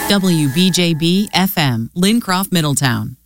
WBJB FM, Lincroft, Middletown.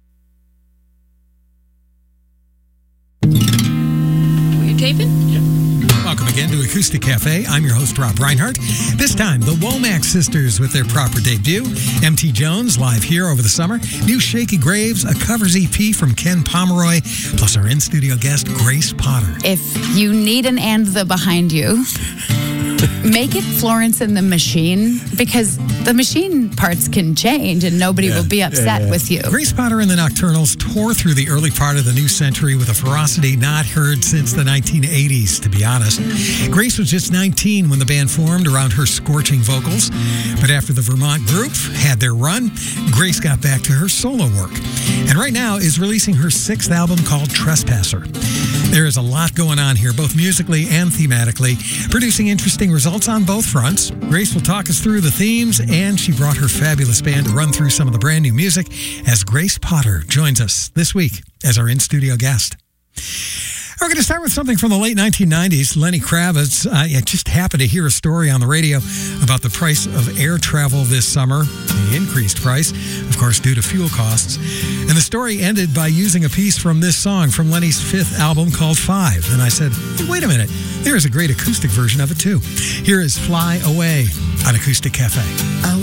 Were you taping? Welcome again to Acoustic Cafe. I'm your host, Rob Reinhardt. This time, the Womack Sisters with their proper debut. M.T. Jones, live here over the summer. New Shaky Graves, a covers EP from Ken Pomeroy, plus our in-studio guest, Grace Potter. If you need an and the behind you, make it Florence and the Machine, because the machine parts can change and nobody will be upset with you. Grace Potter and the Nocturnals tore through the early part of the new century with a ferocity not heard since the 1980s, to be honest. Grace was just 19 when the band formed around her scorching vocals, but after the Vermont group had their run, Grace got back to her solo work, and right now is releasing her 6th album called Trespasser. There is a lot going on here, both musically and thematically, producing interesting results on both fronts. Grace will talk us through the themes, and she brought her fabulous band to run through some of the brand new music as Grace Potter joins us this week as our in-studio guest. We're going to start with something from the late 1990s. Lenny Kravitz, I just happened to hear a story on the radio about the price of air travel this summer, the increased price, of course, due to fuel costs. And the story ended by using a piece from this song from Lenny's 5th album called Five. And I said, hey, wait a minute, there is a great acoustic version of it too. Here is Fly Away on Acoustic Cafe.